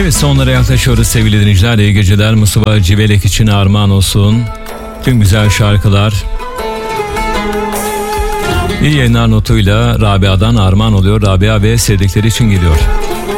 Evet, sonlara yaklaşıyoruz sevgili dinleyiciler. İyi geceler. Mustafa Civelek için armağan olsun tüm güzel şarkılar. İyi yayınlar notuyla Rabia'dan armağan oluyor. Rabia ve sevdikleri için geliyor.